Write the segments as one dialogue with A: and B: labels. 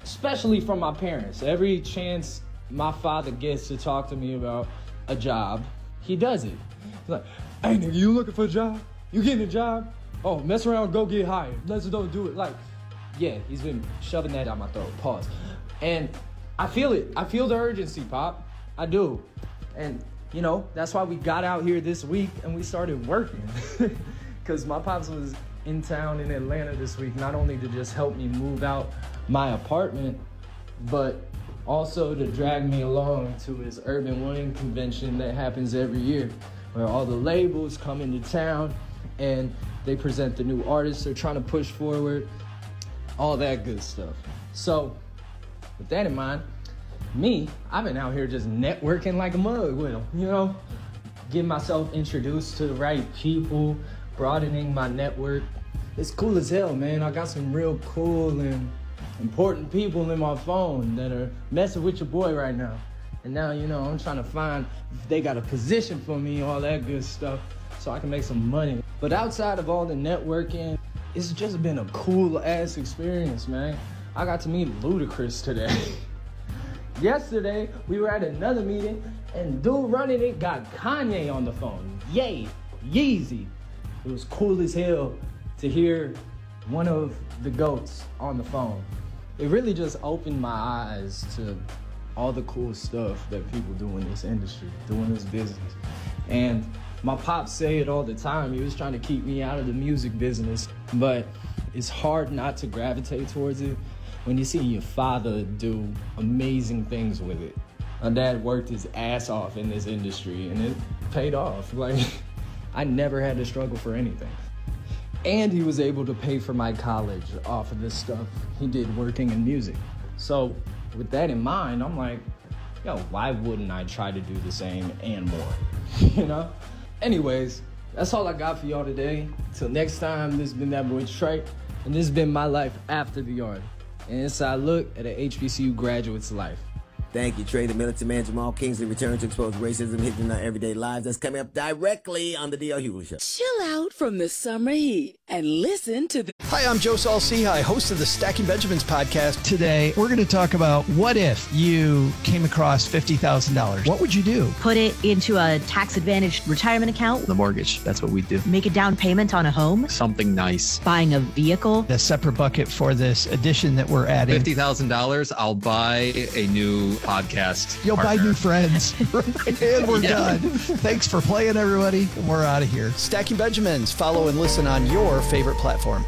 A: especially from my parents. Every chance my father gets to talk to me about a job, he does it. He's like, hey nigga, you looking for a job? You getting a job? Oh, mess around, go get hired. Let's don't do it. Like, yeah, he's been shoving that down my throat. Pause. And I feel it. I feel the urgency, Pop. I do. And, you know, that's why we got out here this week and we started working. Because my pops was in town in Atlanta this week, not only to just help me move out my apartment, but also to drag me along to his Urban Wing convention that happens every year, where all the labels come into town and they present the new artists they're trying to push forward, all that good stuff. So with that in mind, I've been out here just networking like a mug with them, you know, getting myself introduced to the right people, broadening my network. It's cool as hell, man. I got some real cool and important people in my phone that are messing with your boy right now. And now, you know, I'm trying to find if they got a position for me, all that good stuff, so I can make some money. But outside of all the networking, it's just been a cool ass experience, man. I got to meet Ludacris today. Yesterday, we were at another meeting, and dude running it got Kanye on the phone. Yay, Yeezy. It was cool as hell to hear one of the GOATs on the phone. It really just opened my eyes to all the cool stuff that people do in this industry, doing this business. And my pops say it all the time. He was trying to keep me out of the music business, but it's hard not to gravitate towards it when you see your father do amazing things with it. My dad worked his ass off in this industry and it paid off. Like, I never had to struggle for anything. And he was able to pay for my college off of this stuff he did working in music. So with that in mind, I'm like, yo, why wouldn't I try to do the same and more, you know? Anyways, that's all I got for y'all today. Till next time, this has been that boy Trey, and this has been my life after the yard. An inside look at an HBCU graduate's life.
B: Thank you, Trey. The militant man Jamal Kingsley returns to expose racism hidden in our everyday lives. That's coming up directly on the D.L. Hughley Show.
C: Chill out from the summer heat and listen to the...
D: Hi, I'm Joe Saul-Sehy, host of the Stacking Benjamins podcast.
E: Today, we're going to talk about what if you came across $50,000? What would you do?
F: Put it into a tax-advantaged retirement account.
G: The mortgage, that's what we do.
F: Make a down payment on a home.
G: Something nice.
F: Buying a vehicle.
E: The separate bucket for this addition that we're adding.
G: $50,000, I'll buy a new podcast.
E: You'll
G: partner.
E: buy new friends. And we're done. Thanks for playing, everybody. And we're out of here.
D: Stacking Benjamins. Follow and listen on your favorite platform.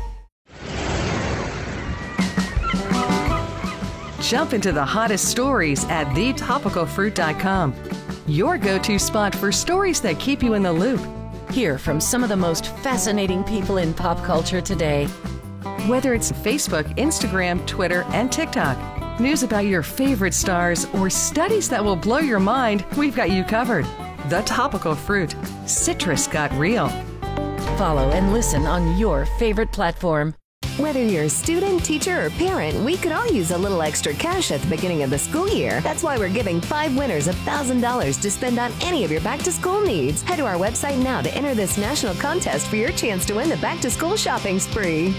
H: Jump into the hottest stories at thetopicalfruit.com. Your go-to spot for stories that keep you in the loop.
C: Hear from some of the most fascinating people in pop culture today.
H: Whether it's Facebook, Instagram, Twitter, and TikTok, news about your favorite stars, or studies that will blow your mind, we've got you covered. The Topical Fruit. Citrus got real.
C: Follow and listen on your favorite platform.
I: Whether you're a student, teacher, or parent, we could all use a little extra cash at the beginning of the school year. That's why we're giving 5 winners $1,000 to spend on any of your back-to-school needs. Head to our website now to enter this national contest for your chance to win the back-to-school shopping spree.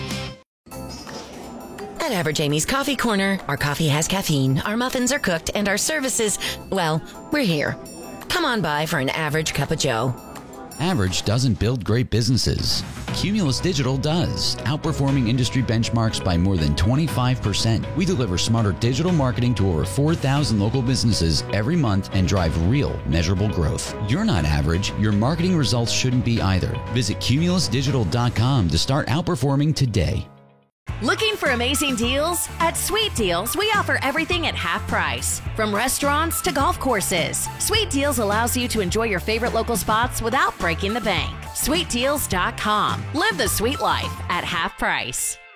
J: At Average Amy's Coffee Corner, our coffee has caffeine, our muffins are cooked, and our services, well, we're here. Come on by for an average cup of joe.
K: Average doesn't build great businesses. Cumulus Digital does, outperforming industry benchmarks by more than 25%. We deliver smarter digital marketing to over 4,000 local businesses every month and drive real, measurable growth. You're not average. Your marketing results shouldn't be either. Visit cumulusdigital.com to start outperforming today.
L: Looking for amazing deals? At Sweet Deals, we offer everything at half price, from restaurants to golf courses. Sweet Deals allows you to enjoy your favorite local spots without breaking the bank. SweetDeals.com. Live the sweet life at half price.